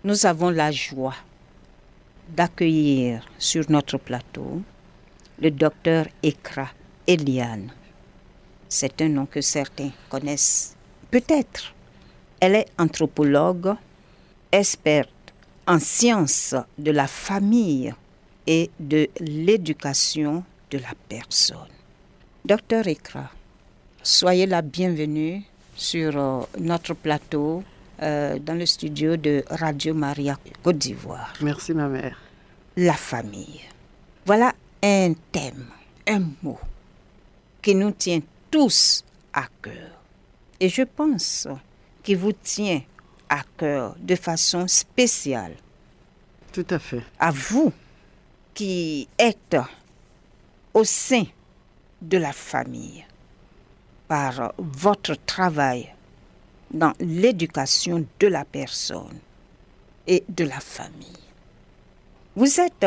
nous avons la joie d'accueillir sur notre plateau le docteur Ekra Eliane. C'est un nom que certains connaissent peut-être. Elle est anthropologue, experte en sciences de la famille et de l'éducation de la personne. Docteur Ekra, soyez la bienvenue sur notre plateau dans le studio de Radio Maria Côte d'Ivoire. Merci ma mère. La famille. Voilà un thème, un mot qui nous tient tous à cœur. Et je pense qu'il vous tient à cœur de façon spéciale. Tout à fait. À vous qui êtes au sein de la famille par votre travail dans l'éducation de la personne et de la famille. Vous êtes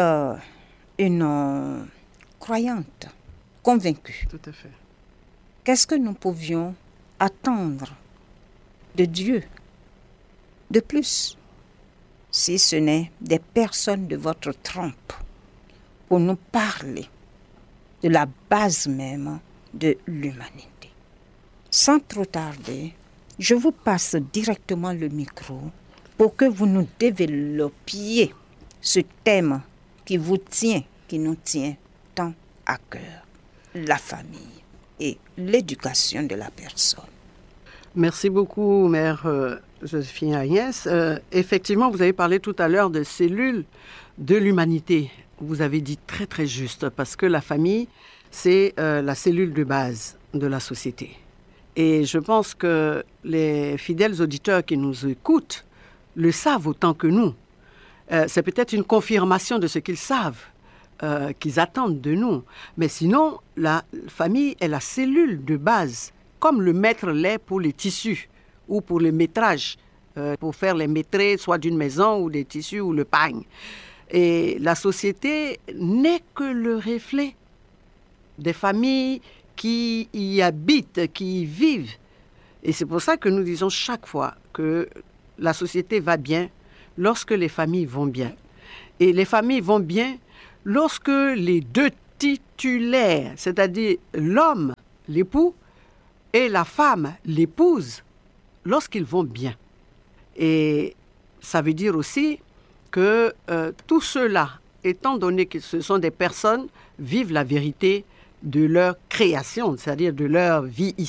une croyante convaincue. Tout à fait. Qu'est-ce que nous pouvions attendre de Dieu de plus, si ce n'est des personnes de votre trempe, pour nous parler de la base même de l'humanité? Sans trop tarder, je vous passe directement le micro pour que vous nous développiez ce thème qui vous tient, qui nous tient tant à cœur, la famille et l'éducation de la personne. Merci beaucoup, Mère Joséphine Agnès. Effectivement, vous avez parlé tout à l'heure de cellules de l'humanité. Vous avez dit très, très juste, parce que la famille, c'est la cellule de base de la société. Et je pense que les fidèles auditeurs qui nous écoutent le savent autant que nous. C'est peut-être une confirmation de ce qu'ils savent, qu'ils attendent de nous. Mais sinon, la famille est la cellule de base, comme le maître l'est pour les tissus ou pour le métrage, pour faire les métrés, soit d'une maison ou des tissus ou le pagne. Et la société n'est que le reflet des familles qui y habitent, qui y vivent. Et c'est pour ça que nous disons chaque fois que la société va bien lorsque les familles vont bien. Et les familles vont bien lorsque les deux titulaires, c'est-à-dire l'homme, l'époux, et la femme, l'épouse, lorsqu'ils vont bien. Et ça veut dire aussi que tout cela, étant donné que ce sont des personnes, vivent la vérité de leur création, c'est-à-dire de leur vie ici.